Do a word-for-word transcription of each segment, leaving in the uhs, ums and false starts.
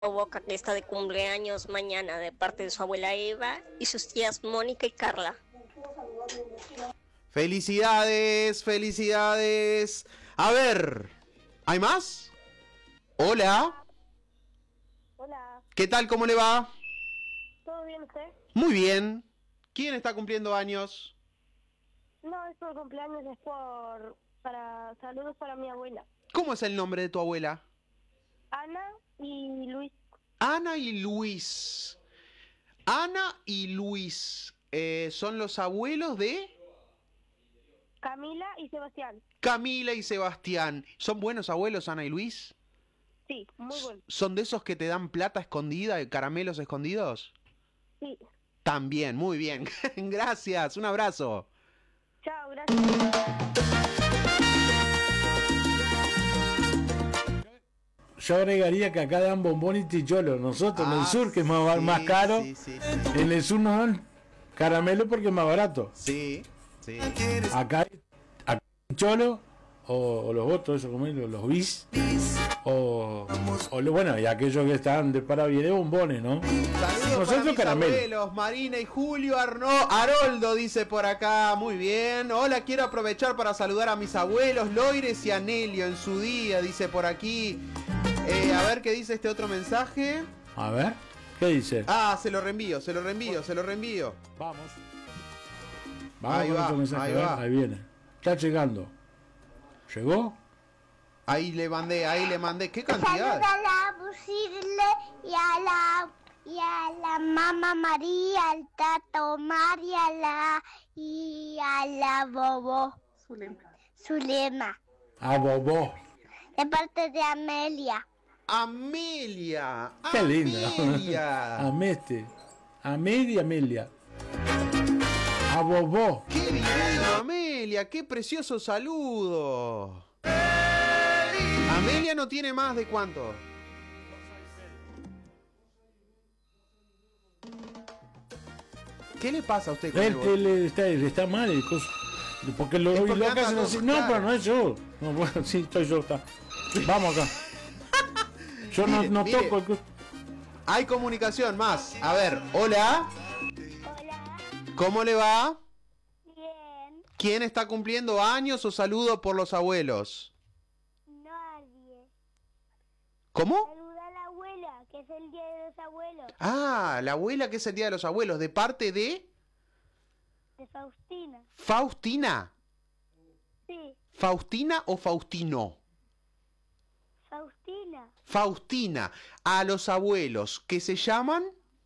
Boca, que está de cumpleaños mañana, de parte de su abuela Eva y sus tías Mónica y Carla. Felicidades, felicidades. A ver, ¿hay más? Hola. Hola. ¿Qué tal? ¿Cómo le va? ¿Todo bien usted? Muy bien. ¿Quién está cumpliendo años? No, es por cumpleaños, es por... para saludos para mi abuela. ¿Cómo es el nombre de tu abuela? Ana y Luis. Ana y Luis. Ana y Luis eh, son los abuelos de Camila y Sebastián. Camila y Sebastián. ¿Son buenos abuelos, Ana y Luis? Sí, muy bueno. ¿Son de esos que te dan plata escondida, caramelos escondidos? Sí. También, muy bien. Gracias, un abrazo. Chao, gracias. Yo agregaría que acá dan bombón y ticholo. Nosotros Ah, en el sur, que es más, sí, más caro, sí, sí, sí. en el sur nos dan caramelo porque es más barato. Sí, sí. Acá hay cholo o, o los otros, eso como es, los bis, o, o lo- bueno, y aquellos que están de para bien de bombones, ¿no? Saludos Nosotros para mis caramelo. abuelos, Marina y Julio. Arno, Haroldo dice por acá, muy bien. Hola, quiero aprovechar para saludar a mis abuelos, Loires y Anelio en su día, dice por aquí. Eh, a ver qué dice este otro mensaje. A ver, ¿qué dice? Ah, se lo reenvío, se lo reenvío, se lo reenvío. Vamos. Vamos Ahí con va, otro mensaje, ahí a ver, va. ahí viene. Está llegando. ¿Llegó? Ahí le mandé, ahí le mandé. ¿Qué cantidad? Saluda a la Busirle y a la y a la mamá María, al tato María, a la y a la Bobo Zulema. Zulema. A Bobo. De parte de Amelia. Amelia. Qué linda. Amelia. Ameste. Amelia, Amelia. A Bobo. Qué divino, Amelia. Qué precioso saludo. Amelia no tiene más de cuánto. ¿Qué le pasa a usted con el Él, bol- él está, está mal el coso. Porque lo, Es lo, porque que anda hacen todo así. No, claro. pero no es yo. No, bueno, sí, estoy yo. Está. Vamos acá. Yo no, Mire, no mire. toco el coso. Hay comunicación más. A ver, hola. Hola. ¿Cómo le va? Bien. ¿Quién está cumpliendo años o saludo por los abuelos? Nadie. ¿Cómo? Saluda a la abuela, que es el día de los abuelos. Ah, la abuela que es el día de los abuelos, de parte de De Faustina. Faustina. Sí. ¿Faustina o Faustino? Faustina. Faustina. A los abuelos que se llaman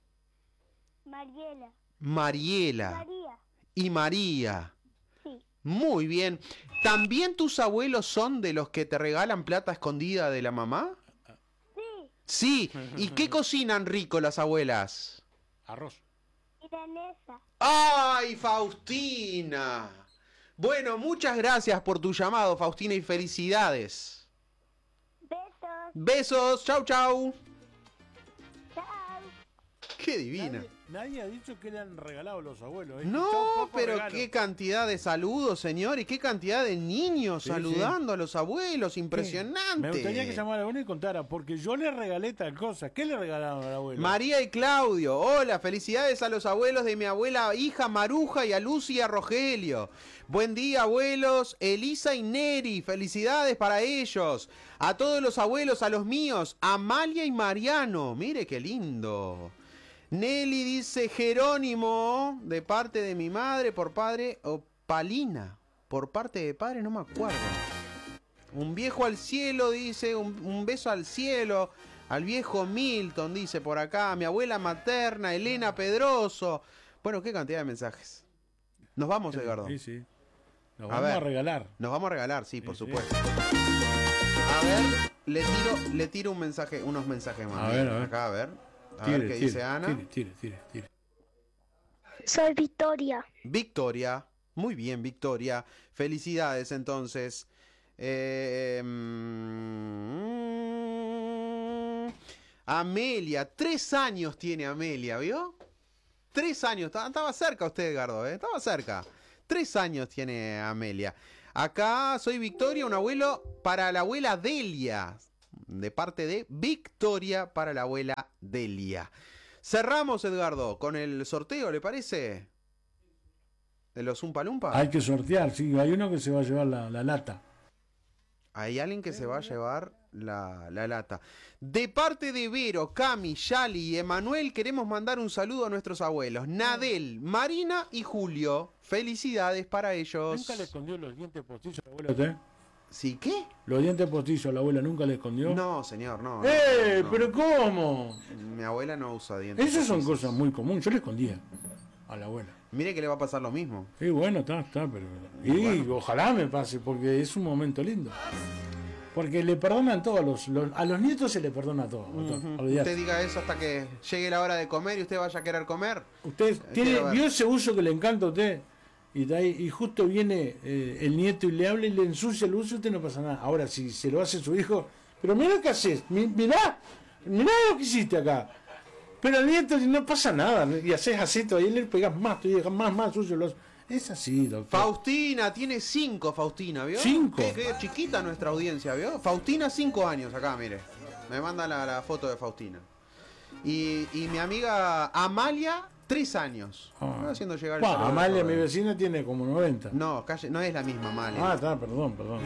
Mariela. Mariela María. y María. Sí. Muy bien. ¿También tus abuelos son de los que te regalan plata escondida de la mamá? Sí. Sí. ¿Y qué cocinan rico las abuelas? Arroz. Milanesa. ¡Ay, Faustina! Bueno, muchas gracias por tu llamado, Faustina, y felicidades. Besos. Besos, chau, chau. Chao. Qué divina. Nadie, nadie ha dicho que le han regalado los abuelos. ¿eh? No, Son pocos pero regalos. qué cantidad de saludos, señor, y qué cantidad de niños Sí, saludando a los abuelos, Sí. impresionante. Me gustaría que llamara a uno y contara, porque yo le regalé tal cosa. ¿Qué le regalaron al abuelo? María y Claudio, hola, felicidades a los abuelos de mi abuela hija Maruja y a Lucy y a Rogelio. Buen día, abuelos, Elisa y Neri, felicidades para ellos. A todos los abuelos, a los míos, Amalia y Mariano, mire qué lindo. Nelly dice Jerónimo, de parte de mi madre, por padre, o Palina, por parte de padre, no me acuerdo. Un viejo al cielo, dice, un, un beso al cielo, al viejo Milton, dice por acá, mi abuela materna, Elena Pedroso. Bueno, qué cantidad de mensajes. Nos vamos, Edgardo. Sí, sí. Nos A vamos a, ver. regalar. Nos vamos a regalar, sí, por Sí, sí. supuesto. A ver, le tiro, le tiro un mensaje, unos mensajes más. A ver, a ver. Acá, a ver. A Tire, ver qué tire, dice Ana. Tire, tire, tire, tire. Soy Victoria. Victoria. Muy bien, Victoria. Felicidades, entonces. Eh, mm, Amelia. Tres años tiene Amelia, ¿vio? Tres años. Estaba estaba cerca usted, Edgardo, ¿eh? Estaba cerca. Tres años tiene Amelia. Acá soy Victoria, un abuelo para la abuela Delia. de parte de Victoria para la abuela Delia. Cerramos, Edgardo, con el sorteo, ¿le parece? ¿De los Umpa Lumpa? Hay que sortear, sí, hay uno que se va a llevar la, la lata. Hay alguien que se va a llevar la, la lata. De parte de Vero, Cami, Yali y Emanuel, queremos mandar un saludo a nuestros abuelos. Nadel, Marina y Julio. Felicidades para ellos. ¿Nunca le escondió los dientes postizos a la abuela usted? ¿Sí qué? ¿Los dientes postizos a la abuela nunca le escondió? No, señor, no. ¡Eh! no, no. ¿Pero cómo? Mi abuela no usa dientes. Esas son postizos. cosas muy comunes. Yo le escondía a la abuela. Mire que le va a pasar lo mismo. Y bueno, está, está, pero... Y Bueno. ojalá me pase, porque es un momento lindo. Porque le perdonan todo, a los, los- a los nietos se le perdona todo. doctor, Ujú. olvídate. Usted diga eso hasta que llegue la hora de comer y usted vaya a querer comer. Usted tiene, quiero ver. vio ese uso que le encanta a usted, y, está ahí, y justo viene eh, el nieto y le habla y le ensucia el uso, usted no pasa nada. Ahora, si se lo hace su hijo, pero mirá qué haces, mi- mirá, mirá lo que hiciste acá. Pero al nieto no pasa nada, y haces así, todavía le pegas más, todavía más, más sucio. Los... Es así, doctor. Faustina, tiene cinco, Faustina, ¿vio? Cinco. Qué, qué chiquita nuestra audiencia, ¿vio? Faustina, cinco años acá, mire. Me manda la, la foto de Faustina. Y, y mi amiga Amalia, tres años. Ah. Me va haciendo llegar el Bah, saludo Amalia, todo. mi vecina, tiene como noventa. No, calle, no es la misma Amalia. Ah, está, perdón, perdón.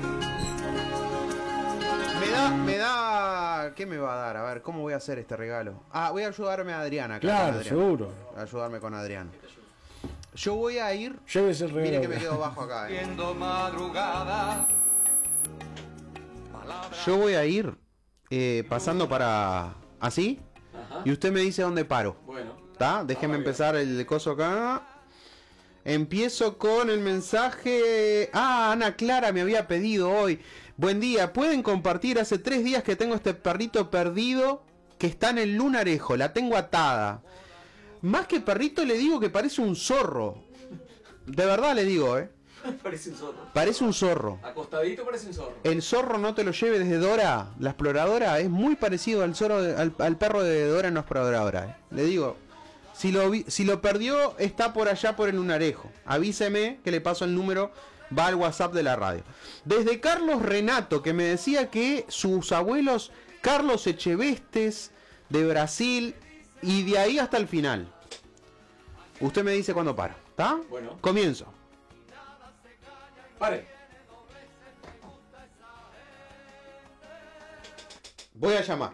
Me da, me da... ¿Qué me va a dar? A ver, ¿cómo voy a hacer este regalo? Ah, voy a ayudarme a Adriana. acá, Claro, con Adriana. seguro. Voy a ayudarme con Adriana. Yo voy a ir... Llévese el regalo. Mire que me quedo bajo acá, eh. Yo voy a ir eh, pasando para... ¿Así? Y usted me dice dónde paro. Bueno. ¿Está? Déjeme empezar el coso acá. Empiezo con el mensaje... Ah, Ana Clara me había pedido hoy. Buen día, ¿pueden compartir? Hace tres días que tengo este perrito perdido que está en el lunarejo. La tengo atada. Más que perrito le digo que parece un zorro. De verdad le digo, ¿eh? Parece un zorro. Parece un zorro. Acostadito parece un zorro. El zorro no te lo lleve desde Dora, la exploradora. Es muy parecido al zorro de- al, al perro de Dora en la exploradora. ¿eh? Le digo, si lo, vi- si lo perdió, está por allá por el lunarejo. Avíseme que le paso el número, va al WhatsApp de la radio. Desde Carlos Renato, que me decía que sus abuelos, Carlos Echevestes, de Brasil, y de ahí hasta el final. Usted me dice cuándo para, ¿está? Bueno. Comienzo. Pare. Voy a llamar.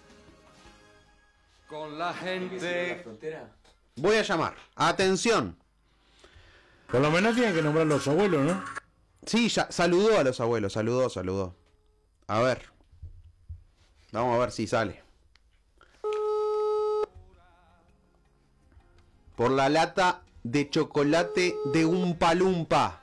Con la ¿La gente. frontera? Voy a llamar. Atención. Por lo menos tienen que nombrar los abuelos, ¿no? Sí, ya saludó a los abuelos, saludó, saludó. A ver. Vamos a ver si sale. Por la lata de chocolate de Umpa Lumpa.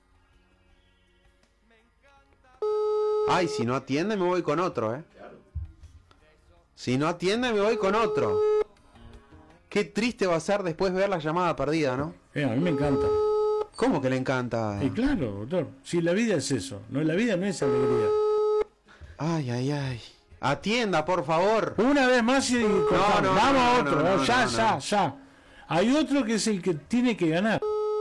Ay, si no atiende me voy con otro, eh. Si no atiende me voy con otro. Qué triste va a ser después ver la llamada perdida, ¿no? Eh, a mí me encanta. ¿Cómo que le encanta? Y claro, doctor. Si la vida es eso, no, la vida no es alegría. Ay, ay, ay. Atienda, por favor. Una vez más y cortamos. no, Vamos no, a no, otro, no, ¿eh? no, ya, no, ya, no. ya. Hay otro que es el que tiene que ganar.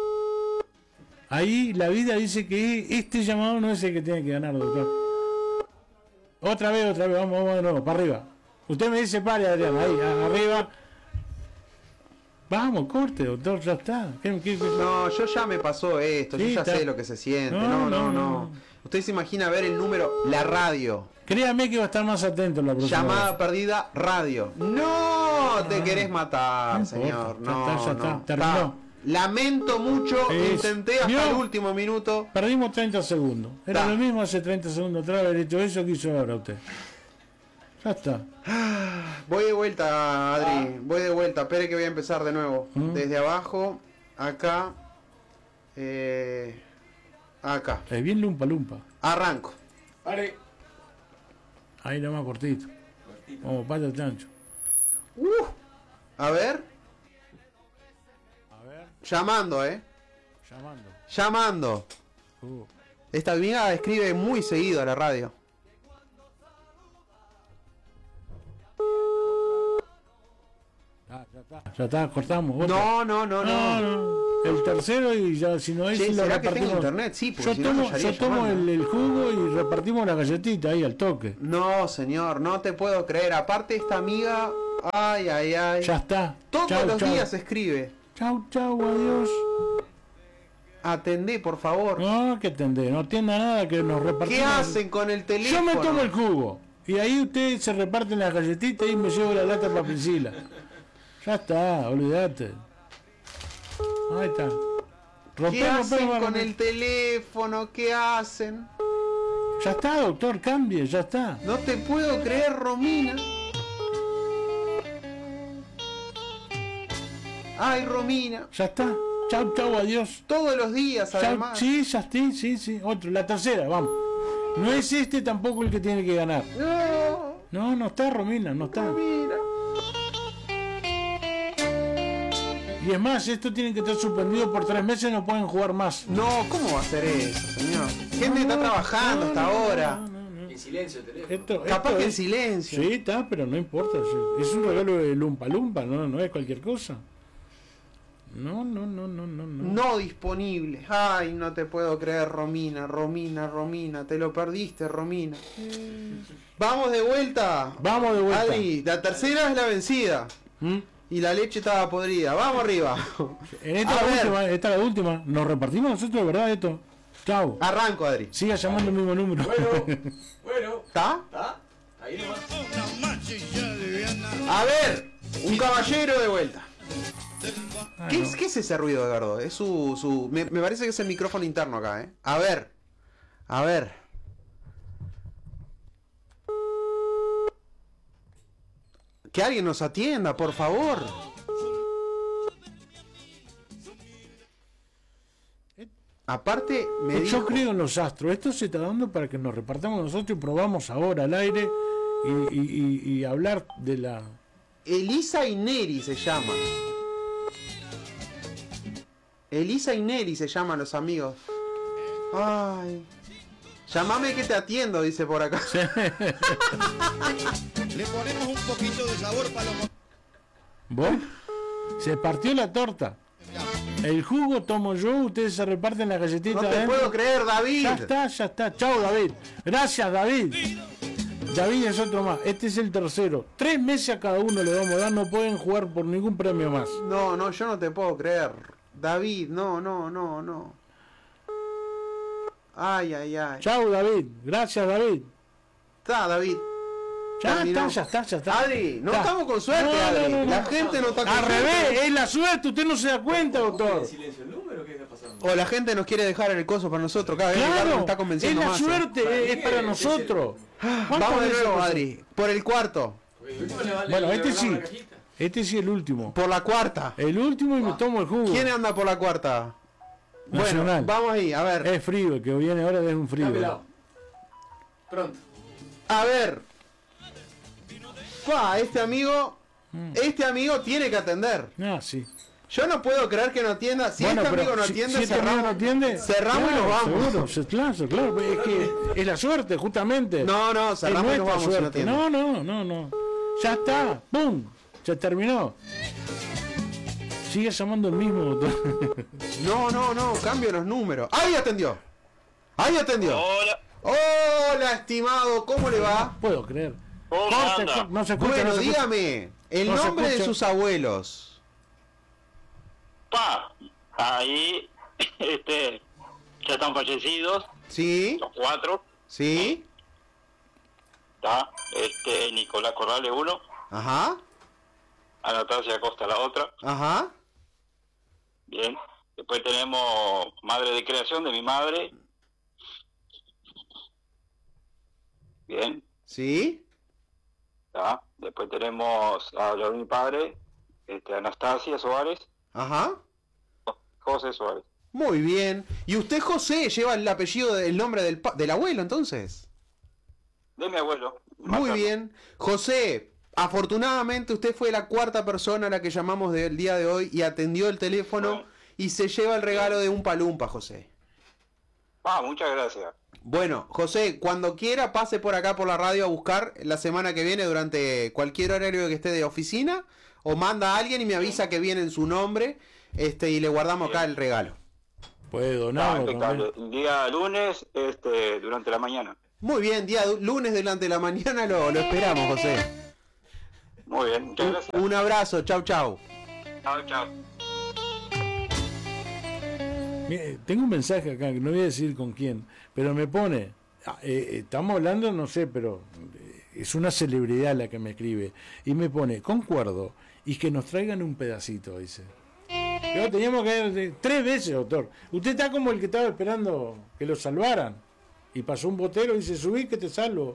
Ahí la vida dice que este llamado no es el que tiene que ganar, doctor. Otra vez, otra vez, vamos, vamos de nuevo, para arriba. Usted me dice pare, Adrián, ahí, a- arriba. Vamos, corte, doctor, ya está. ¿Qué- qué- qué- No, yo ya me pasó esto, Sí, yo ya está- sé lo que se siente. No, No, no, no, no, no. Usted se imagina ver el número, la radio. Créame que va a estar más atento la próxima Llamada vez. perdida, radio. No, te querés matar, No señor. importa, No, ya está, ya no. está, terminó. Lamento mucho, Es- intenté hasta ¿Vio? el último minuto. Perdimos treinta segundos. Era Da. lo mismo hace treinta segundos atrás haber hecho eso que hizo ahora usted. Ya está. Voy de vuelta, Adri. Voy de vuelta. Espere que voy a empezar de nuevo. ¿Mm? Desde abajo, acá, eh, acá. Es bien lumpa lumpa. Arranco. Pare. Ahí nada más cortito. Como pata chancho. A ver. A ver, Llamando, eh. llamando. Llamando. Uh, Esta amiga escribe muy seguido a la radio. ya, ya está. Ya está, cortamos. otra. No, no, no, no. no. el tercero y ya si no es Che, lo ¿será que repartimos. tengo internet? Sí, porque yo si no, tomo, no estaría yo tomo llamando. el, el jugo y repartimos la galletita ahí al toque. No, señor, no te puedo creer. Aparte esta amiga, ay, ay, ay. Ya está. Todos Chau, los chau. días escribe. Chau, chau, adiós. Atendé, por favor. No, que atendé, no atienda nada que nos repartimos. ¿Qué hacen con el teléfono? Yo me tomo el jugo. Y ahí ustedes se reparten las galletitas y me llevo la lata para Priscila. Ya está, olvídate. Ahí está. ¿Qué Rompemos, hacen rompemos, con rompemos. el teléfono? ¿Qué hacen? Ya está, doctor, cambie, ya está. No te puedo creer, Romina. Ay, Romina. Ya está. Chau, chau, adiós. Todos los días, Chau, además. sí, ya está, sí, sí. Otro, la tercera, vamos. No es este tampoco el que tiene que ganar. No, No, no está, Romina, no está. Romina. Y es más, esto tiene que estar suspendido por tres meses, no pueden jugar más. No, ¿cómo va a ser eso, señor? Gente está trabajando hasta ahora. En silencio el teléfono. Esto, Capaz esto que en es- silencio. Sí, está, pero no importa. sí. Es un regalo de Lumpa Lumpa, no, no es cualquier cosa. No, no, no, no, no, no. No disponible. Ay, no te puedo creer, Romina, Romina, Romina. Te lo perdiste, Romina. Vamos de vuelta. Vamos de vuelta. Adri, la tercera es la vencida. ¿Mm? Y la leche estaba podrida. Vamos arriba. En esta A es la ver. última, esta es la última. Nos repartimos nosotros, ¿verdad? Esto. Chau. Arranco, Adri. Siga llamando el mismo número. Bueno, bueno. ¿Está? ¿Está? Ahí nomás. A ver, un caballero de vuelta. Ah, ¿Qué, no. es, ¿Qué es ese ruido, Edgardo? Es su... su me, me parece que es el micrófono interno acá, ¿eh? A ver. A ver. Que alguien nos atienda, por favor. Aparte, me Yo dijo... creo en los astros. Esto se está dando para que nos repartamos nosotros y probamos ahora al aire y, y, y, y hablar de la... Elisa Ineri se llama. Elisa Ineri se llaman los amigos. Ay. Llámame que te atiendo, dice por acá. Le ponemos un poquito de sabor para los... ¿Vos? Se partió la torta. El jugo tomo yo, ustedes se reparten la galletita. No te adentro. puedo creer, David. Ya está, ya está. Chao, David. Gracias, David. David es otro más. Este es el tercero. Tres meses a cada uno le vamos a dar. No pueden jugar por ningún premio más. No, no, yo no te puedo creer. David, no, no, no, no. Ay, ay, ay. Chao, David. Gracias, David. Está, David. Ya Terminó. está, ya está, ya está. Adri, no Ya. estamos con suerte, No, no, Adri. no, no. La gente no está con Al suerte. revés, es la suerte. Usted no se da cuenta, doctor. ¿En silencio el número? ¿Qué está pasando? O la gente nos quiere dejar el coso para nosotros. Cada vez Ricardo nos Claro, está es convenciendo la más. ¿eh? suerte, Para es, mí es para es nosotros. ¿Cuántas Vamos de veces nuevo, pasó? Adri. Por el cuarto. Porque el último le va- le- Bueno, le este regalamos sí. la cajita. Este sí el último. Por la cuarta. El último y me tomo el jugo. ¿Quién anda por la cuarta? Nacional. Bueno, vamos ahí, a ver. Es frío, el que viene ahora es un frío. Está pelado. Pronto. A ver. Pa, este amigo. Este amigo tiene que atender. Ah, sí. Yo no puedo creer que no atienda. Si Bueno, este pero amigo no si- atiende, si este amigo cerramos. no atiende, cerramos y claro, nos vamos. Seguro, sí, claro, claro, es que es la suerte, justamente. No, no, es cerramos y nos nuestra vamos si no suerte. atiende. No, no, no, no. Ya está, ¡pum! Se terminó. Sigue llamando el mismo, doctor. No, no, no, cambio los números. ¡Ahí atendió! ¡Ahí atendió! Hola, Hola, estimado, ¿cómo le va? No puedo creer. ¿cómo Corte, anda? cor- no se escucha, Bueno, no se escucha. dígame, el No se nombre de escucha. sus abuelos. Pa, ahí, este, ya están fallecidos, ¿Sí? los cuatro, ¿Sí? está, este, Nicolás Corrales uno, Ajá, Anastasia Costa la otra, ajá. bien, después tenemos madre de creación de mi madre, bien, ¿Sí? está, después tenemos a la de mi padre, este, Anastasia Suárez, Ajá. José Suárez, Muy bien. ¿Y usted, José, lleva el apellido, el nombre del, pa- del abuelo, entonces? de mi abuelo. Muy materno. bien. José, afortunadamente usted fue la cuarta persona a la que llamamos del día de hoy y atendió el teléfono Bueno. y se lleva el regalo de un palumpa, José. Ah, muchas gracias. Bueno, José, cuando quiera pase por acá por la radio a buscar la semana que viene durante cualquier horario que esté de oficina o manda a alguien y me avisa que viene en su nombre este, y le guardamos acá el regalo. Puede Ah, donar. impecable. El día lunes, este, durante la mañana. Muy bien, día du- lunes delante de la mañana lo, lo esperamos, José. Muy bien, muchas Un, gracias. un abrazo, chau, chau. Chao, chao. Mire, tengo un mensaje acá, que no voy a decir con quién, pero me pone, ah, eh, estamos hablando, no sé, pero eh, es una celebridad la que me escribe, y me pone, concuerdo, y que nos traigan un pedacito, dice. Yo teníamos que ir tres veces, doctor. Usted está como el que estaba esperando que lo salvaran, y pasó un botero y dice, subí que te salvo.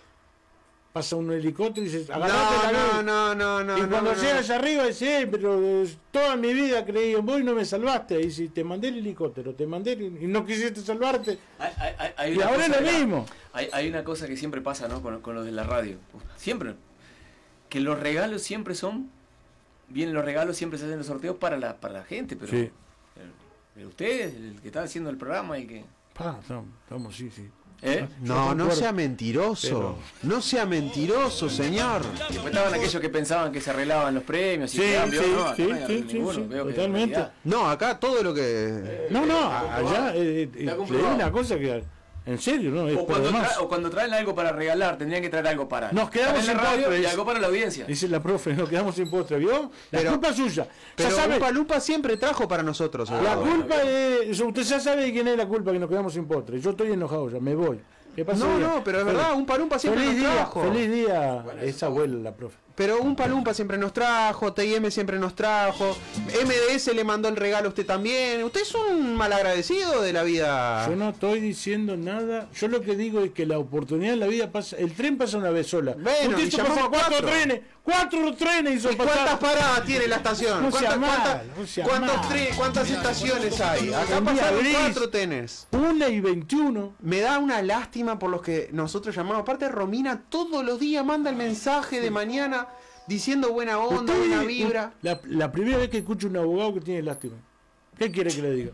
Pasa un helicóptero y dice, agarrate la No, luz. no, no, no, Y no, cuando no, llegas no. arriba dice, eh, pero eh, toda mi vida creí en vos y no me salvaste. Y dice, te mandé el helicóptero, te mandé el- y no quisiste salvarte. Hay, hay- hay- hay Y una ahora es cosa lo que- mismo. Hay, hay una cosa que siempre pasa, ¿no? Con, con los de la radio. Siempre. Que los regalos siempre son. Vienen los regalos, siempre se hacen los sorteos para la, para la gente, pero. Sí. Pero usted, el que está haciendo el programa y que. Pa, estamos, estamos, sí, sí. ¿Eh? No, Yo no concuerdo. sea mentiroso. Pero- No sea mentiroso, señor. Después estaban aquellos que pensaban que se arreglaban los premios y Sí, que sí, no, acá sí, no hay sí, sí, ninguno. sí, Veo que en totalmente. realidad- No, acá todo lo que... No, no, a- allá eh, eh, Está leí comprobado. una cosa que, en serio, ¿no? Es O por cuando, demás. tra- o cuando traen algo para regalar, tendrían que traer algo para. Nos quedamos para la sin radio postres. y algo para la audiencia. Dice la profe, nos quedamos sin postre, ¿vio? La Pero- culpa es suya. Pero ya sabe, Upa Lupa siempre trajo para nosotros. la abogado. culpa es... Usted ya sabe de quién es la culpa que nos quedamos sin postre. Yo estoy enojado ya, me voy. ¿Qué pasa? No, no, pero es verdad, un palumpa siempre Feliz nos día, trajo. feliz día. Esa abuela, la profe. Pero un palumpa siempre nos trajo, T I M siempre nos trajo, M D S le mandó el regalo a usted también. Usted es un malagradecido de la vida. Yo no estoy diciendo nada. Yo lo que digo es que la oportunidad en la vida pasa. El tren pasa una vez sola. Bueno, Usted y hizo llamamos pasar cuatro, cuatro. trenes. Cuatro trenes hizo ¿Y cuántas pasar. paradas tiene la estación? No sea ¿Cuántas, mal, cuántas- no sea cuántos mal. tre- ¿Cuántas estaciones hay? Acá Un día pasaron gris. cuatro trenes. Una y veintiuno. Me da una lástima por los que nosotros llamamos. Aparte, Romina todos los días manda el mensaje de mañana diciendo buena onda, Usted- buena vibra. La, la primera vez que escucho un abogado que tiene lástima. ¿Qué quiere que le diga?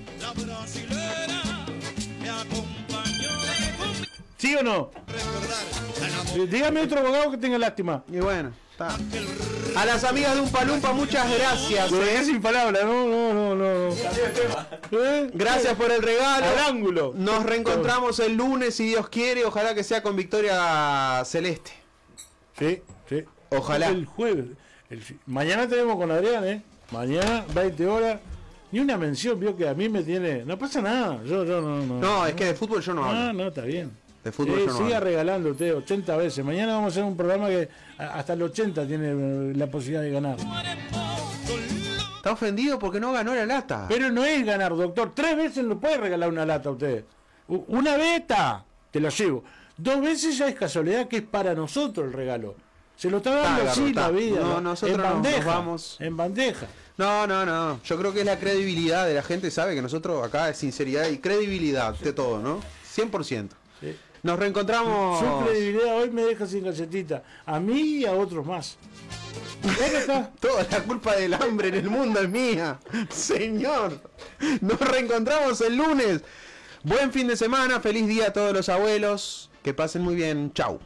¿Sí o no? Eh, Dígame otro abogado que tenga lástima. Y bueno, está. A las amigas de un palumpa, muchas gracias. Lo dejé ¿eh? sin palabras. No, no, no, no. ¿Eh? Gracias por el regalo. Al ángulo. Nos reencontramos el lunes, si Dios quiere. Ojalá que sea con victoria celeste. Sí, sí. Ojalá. El jueves. El fi- mañana tenemos con Adrián, ¿eh? Mañana, veinte horas. Ni una mención, vio que a mí me tiene. No pasa nada. Yo, yo no, no. No, es que de fútbol yo no Ah, hablo. no, está bien. De fútbol Sí, yo no siga hablo. regalando usted ochenta veces. Mañana vamos a hacer un programa que a- hasta el ochenta tiene eh, la posibilidad de ganar. Está ofendido porque no ganó la lata. Pero no es ganar, doctor. Tres veces no puede regalar una lata a usted. U- Una beta, te lo llevo. Dos veces ya es casualidad que es para nosotros el regalo. Se lo está dando Está, así está. la vida. No, ¿no? nosotros en nos- nos bandeja. vamos. En bandeja. No, no, no. Yo creo que es la credibilidad de la gente. Sabe que nosotros acá es sinceridad y credibilidad de todo, ¿no? cien por ciento. Sí. Nos reencontramos. Su credibilidad hoy me deja sin galletita. A mí y a otros más. ¿Dónde está? Toda la culpa del hambre en el mundo es mía. Señor. Nos reencontramos el lunes. Buen fin de semana. Feliz día a todos los abuelos. Que pasen muy bien. Chau.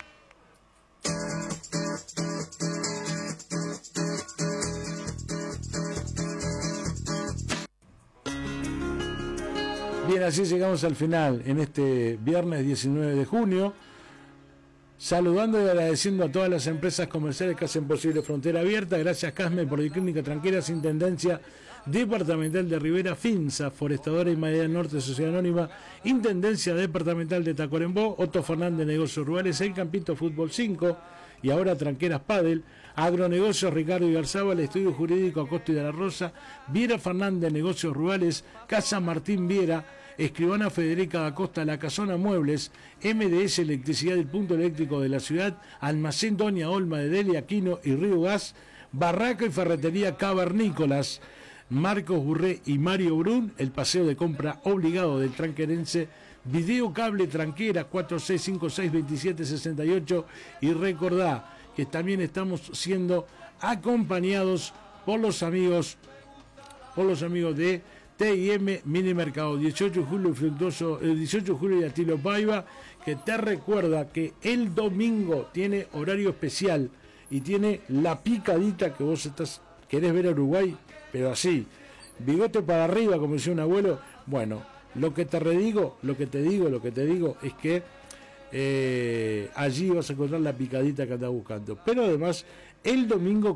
Bien, así llegamos al final en este viernes diecinueve de junio. Saludando y agradeciendo a todas las empresas comerciales que hacen posible Frontera Abierta. Gracias Casme, Policlínica Tranqueras, Intendencia Departamental de Rivera, Finsa, Forestadora y Madera Norte, Sociedad Anónima, Intendencia Departamental de Tacuarembó, Otto Fernández, Negocios Rurales, El Campito Fútbol cinco y ahora Tranqueras Padel, Agronegocios Ricardo y Garzábal, Estudio Jurídico Acosta y de la Rosa, Viera Fernández, Negocios Rurales, Casa Martín Viera, Escribana Federica da Costa, La Casona Muebles, M D S Electricidad del Punto Eléctrico de la Ciudad, Almacén Doña Olma de Delia Aquino y Río Gas, Barraca y Ferretería Cavernícolas, Marcos Burré y Mario Brun, el paseo de compra obligado del tranquerense, Video Cable Tranquera cuatro seis cinco seis dos siete seis ocho y recordá que también estamos siendo acompañados por los amigos, por los amigos de T I M Mini Mercado, dieciocho de julio Fructuoso, el dieciocho de julio y Atilo Paiva, que te recuerda que el domingo tiene horario especial y tiene la picadita que vos estás ¿Querés ver a Uruguay? Pero así, bigote para arriba, como decía un abuelo. Bueno, lo que te redigo, lo que te digo, lo que te digo es que eh, allí vas a encontrar la picadita que andás buscando. Pero además, el domingo